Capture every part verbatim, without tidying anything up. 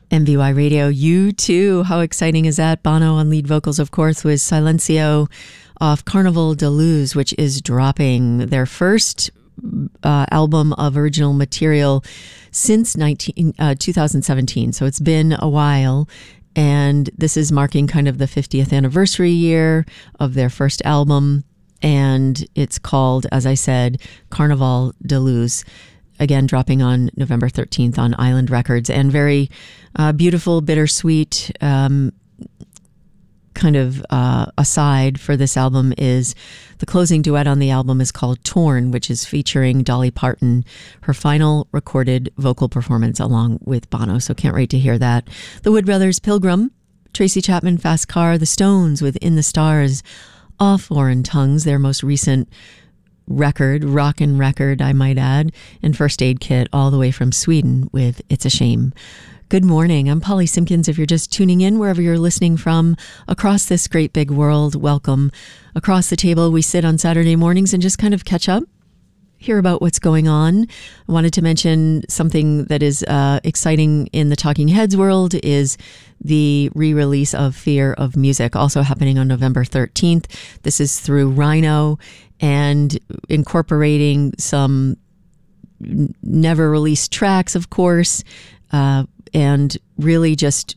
M V Y Radio, you too. How exciting is that? Bono on lead vocals, of course, with Silencio off Carnival de Luz, which is dropping their first uh, album of original material since nineteen, uh, two thousand seventeen. So it's been a while. And this is marking kind of the fiftieth anniversary year of their first album. And it's called, as I said, Carnival de Luz. Again, dropping on November thirteenth on Island Records. And very uh, beautiful, bittersweet um, kind of uh, aside for this album is the closing duet on the album is called Torn, which is featuring Dolly Parton, her final recorded vocal performance along with Bono. So can't wait to hear that. The Wood Brothers, Pilgrim, Tracy Chapman, Fast Car, The Stones with In the Stars, off Foreign Tongues, their most recent record, rockin' record, I might add, and First Aid Kit all the way from Sweden with It's a Shame. Good morning. I'm Polly Simpkins. If you're just tuning in, wherever you're listening from across this great big world, welcome. Across the table, we sit on Saturday mornings and just kind of catch up, hear about what's going on. I wanted to mention something that is uh, exciting in the Talking Heads world is the re-release of Fear of Music, also happening on November thirteenth. This is through Rhino and incorporating some never released tracks, of course, uh, and really just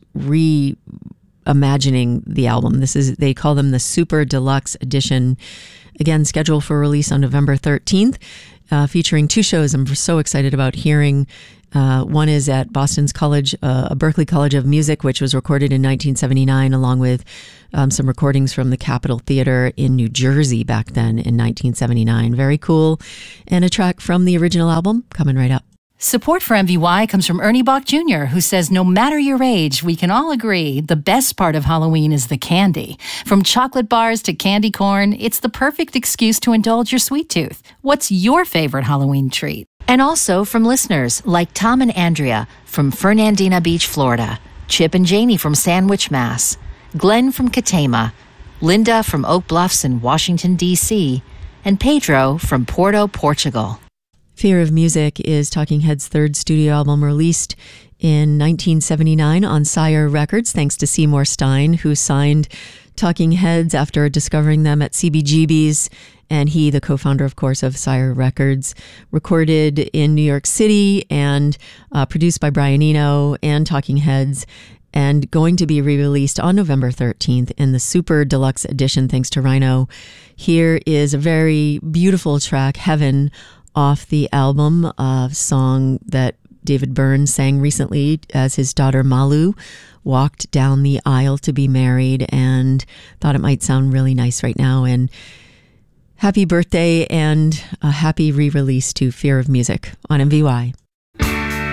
reimagining the album. This is, they call them the Super Deluxe Edition. Again, scheduled for release on November thirteenth, uh, featuring two shows I'm so excited about hearing. Uh, one is at Boston's College, uh, Berklee College of Music, which was recorded in nineteen seventy-nine, along with um, some recordings from the Capitol Theater in New Jersey back then in nineteen seventy-nine. Very cool. And a track from the original album coming right up. Support for M V Y comes from Ernie Bach Junior, who says no matter your age, we can all agree the best part of Halloween is the candy. From chocolate bars to candy corn, it's the perfect excuse to indulge your sweet tooth. What's your favorite Halloween treat? And also from listeners like Tom and Andrea from Fernandina Beach, Florida, Chip and Janie from Sandwich, Mass, Glenn from Katama, Linda from Oak Bluffs in Washington, D C, and Pedro from Porto, Portugal. Fear of Music is Talking Heads' third studio album, released in nineteen seventy-nine on Sire Records, thanks to Seymour Stein, who signed Talking Heads after discovering them at C B G B's. And he, the co-founder, of course, of Sire Records, recorded in New York City and uh, produced by Brian Eno and Talking Heads, and going to be re-released on November thirteenth in the Super Deluxe Edition, thanks to Rhino. Here is a very beautiful track, Heaven, off the album, a song that David Byrne sang recently as his daughter Malu walked down the aisle to be married, and thought it might sound really nice right now. And happy birthday and a happy re-release to Fear of Music on M V Y.